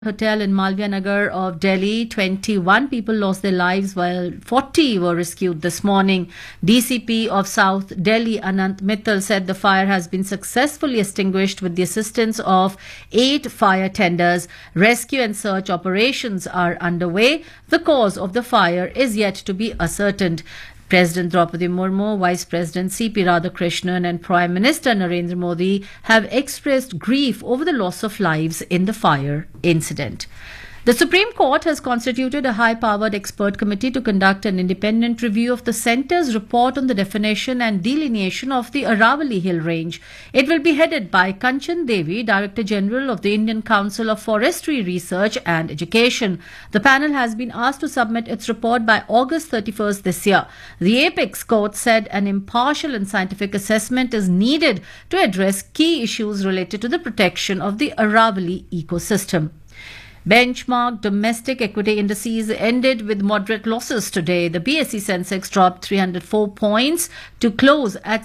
Hotel in Malviya Nagar of Delhi. 21 people lost their lives while 40 were rescued this morning. DCP of South Delhi, Anant Mittal, said the fire has been successfully extinguished with the assistance of 8 fire tenders. Rescue and search operations are underway. The cause of the fire is yet to be ascertained. President Draupadi Murmu, Vice President C.P. Radhakrishnan and Prime Minister Narendra Modi have expressed grief over the loss of lives in the fire incident. The Supreme Court has constituted a high-powered expert committee to conduct an independent review of the Centre's report on the definition and delineation of the Aravalli Hill Range. It will be headed by Kanchan Devi, Director General of the Indian Council of Forestry Research and Education. The panel has been asked to submit its report by August 31st this year. The Apex Court said an impartial and scientific assessment is needed to address key issues related to the protection of the Aravalli ecosystem. Benchmark domestic equity indices ended with moderate losses today. The BSE Sensex dropped 304 points to close at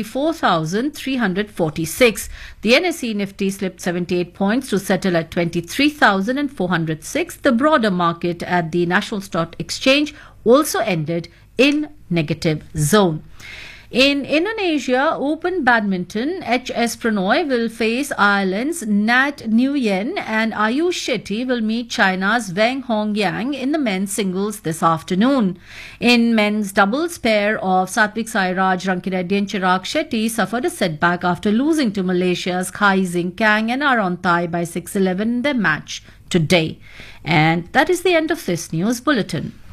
74,346. The NSE Nifty slipped 78 points to settle at 23,406. The broader market at the National Stock Exchange also ended in negative zone. In Indonesia Open Badminton, H.S. Pranoy will face Ireland's Nat Nguyen and Ayush Shetty will meet China's Wang Hongyang in the men's singles this afternoon. In men's doubles, pair of Satvik Sairaj, Rankireddy and Chirag Shetty suffered a setback after losing to Malaysia's Kai Xing Kang and Aaron Thai by 6-11 in their match today. And that is the end of this news bulletin.